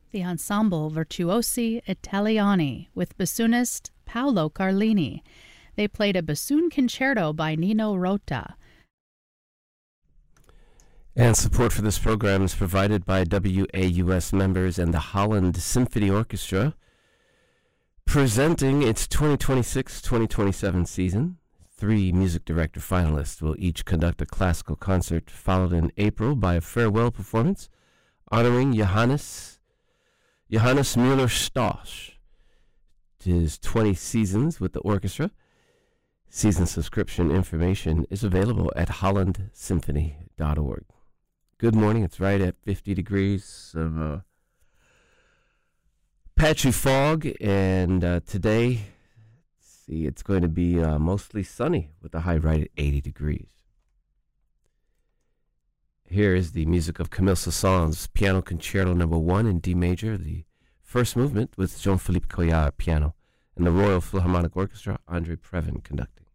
the Ensemble Virtuosi Italiani with bassoonist Paolo Carlini. They played a bassoon concerto by Nino Rota. And support for this program is provided by WAUS members and the Holland Symphony Orchestra, presenting its 2026-2027 season. 3 music director finalists will each conduct a classical concert, followed in April by a farewell performance honoring Johannes Müller-Stosch. His 20 seasons with the orchestra. Season subscription information is available at hollandsymphony.org. Good morning. It's right at 50 degrees of patchy fog, and today, it's going to be mostly sunny with a high right at 80 degrees. Here is the music of Camille Saint-Saëns' Piano Concerto No. 1 in D major, the first movement with Jean-Philippe Collard piano, and the Royal Philharmonic Orchestra, André Previn conducting.